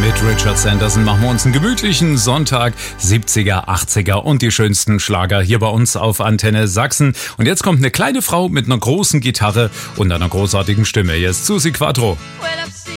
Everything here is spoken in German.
Mit Richard Sanderson machen wir uns einen gemütlichen Sonntag, 70er, 80er und die schönsten Schlager hier bei uns auf Antenne Sachsen. Und jetzt kommt eine kleine Frau mit einer großen Gitarre und einer großartigen Stimme. Hier ist Susi Quatro.